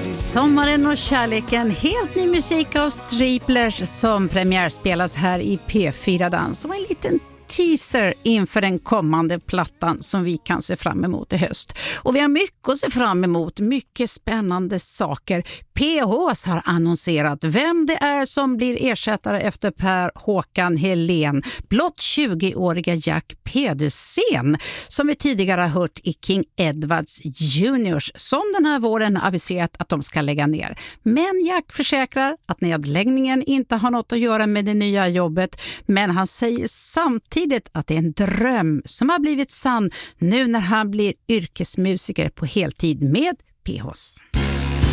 Sommaren och kärleken, helt ny musik av Striplers som premiärspelas här i P4 Dans som en liten teaser inför den kommande plattan som vi kan se fram emot i höst. Och vi har mycket att se fram emot, mycket spännande saker. PHs har annonserat vem det är som blir ersättare efter Per Håkan Helén. Blott 20-åriga Jack Pedersen som vi tidigare har hört i King Edwards Juniors som den här våren aviserat att de ska lägga ner. Men Jack försäkrar att nedläggningen inte har något att göra med det nya jobbet, men han säger samtidigt att det är en dröm som har blivit sann nu när han blir yrkesmusiker på heltid med PHs.